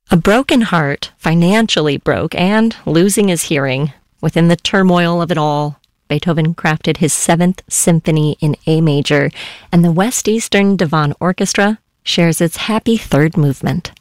A broken heart, financially broke, and losing his hearing. Within the turmoil of it all, Beethoven crafted his Seventh Symphony in A major, and the West Eastern Divan Orchestra shares its happy third movement.